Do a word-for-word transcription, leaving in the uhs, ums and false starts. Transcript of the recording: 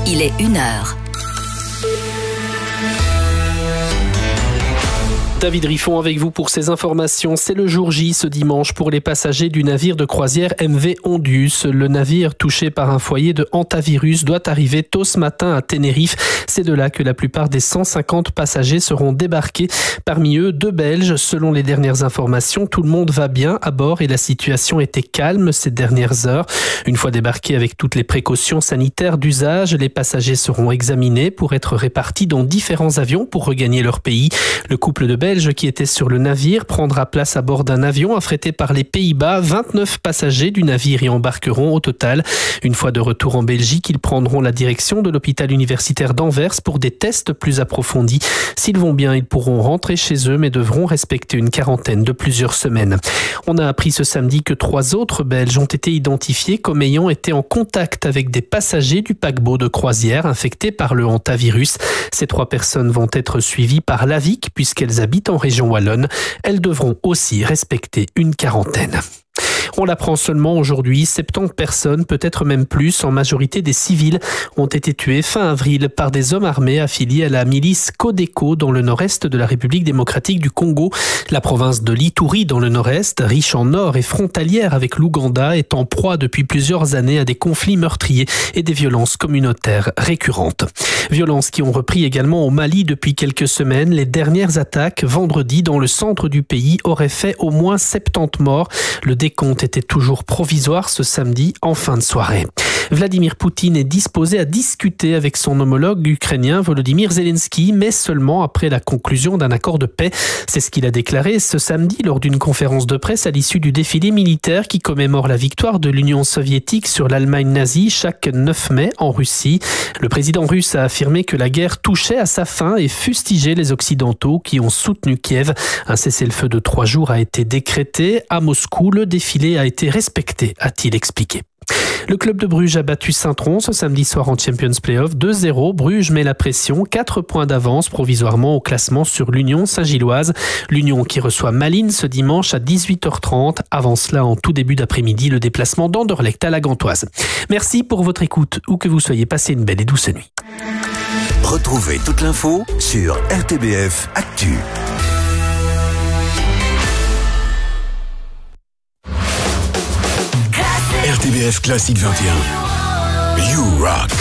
il est une heure. David Riffon avec vous pour ces informations. C'est le jour J ce dimanche pour les passagers du navire de croisière M V Ondius. Le navire touché par un foyer de hantavirus doit arriver tôt ce matin à Tenerife. C'est de là que la plupart des cent cinquante passagers seront débarqués. Parmi eux, deux Belges. Selon les dernières informations, tout le monde va bien à bord et la situation était calme ces dernières heures. Une fois débarqués avec toutes les précautions sanitaires d'usage, les passagers seront examinés pour être répartis dans différents avions pour regagner leur pays. Le couple de Belges qui était sur le navire prendra place à bord d'un avion affrété par les Pays-Bas. vingt-neuf passagers du navire y embarqueront au total. Une fois de retour en Belgique, ils prendront la direction de l'hôpital universitaire d'Anvers pour des tests plus approfondis. S'ils vont bien, ils pourront rentrer chez eux mais devront respecter une quarantaine de plusieurs semaines. On a appris ce samedi que trois autres Belges ont été identifiés comme ayant été en contact avec des passagers du paquebot de croisière infectés par le hantavirus. Ces trois personnes vont être suivies par l'A V I C puisqu'elles habitent en région wallonne. Elles devront aussi respecter une quarantaine. On l'apprend seulement aujourd'hui, soixante-dix personnes, peut-être même plus, en majorité des civils, ont été tuées fin avril par des hommes armés affiliés à la milice Codeco dans le nord-est de la République démocratique du Congo. La province de l'Ituri dans le nord-est, riche en or et frontalière avec l'Ouganda, est en proie depuis plusieurs années à des conflits meurtriers et des violences communautaires récurrentes. Violences qui ont repris également au Mali depuis quelques semaines. Les dernières attaques, vendredi, dans le centre du pays, auraient fait au moins soixante-dix morts. Le décompte était toujours provisoire ce samedi en fin de soirée. Vladimir Poutine est disposé à discuter avec son homologue ukrainien Volodymyr Zelensky, mais seulement après la conclusion d'un accord de paix. C'est ce qu'il a déclaré ce samedi lors d'une conférence de presse à l'issue du défilé militaire qui commémore la victoire de l'Union soviétique sur l'Allemagne nazie chaque neuf mai en Russie. Le président russe a affirmé que la guerre touchait à sa fin et fustigé les Occidentaux qui ont soutenu Kiev. Un cessez-le-feu de trois jours a été décrété. À Moscou, le défilé a été respecté, a-t-il expliqué. Le club de Bruges a battu Saint-Tron ce samedi soir en Champions Playoff deux zéro. Bruges met la pression, quatre points d'avance provisoirement au classement sur l'Union Saint-Gilloise. L'Union qui reçoit Malines ce dimanche à dix-huit heures trente. Avant cela, en tout début d'après-midi, le déplacement d'Anderlecht à la Gantoise. Merci pour votre écoute, où que vous soyez, passez une belle et douce nuit. Retrouvez toute l'info sur R T B F Actu. R T B F Classique vingt et un. You Rock.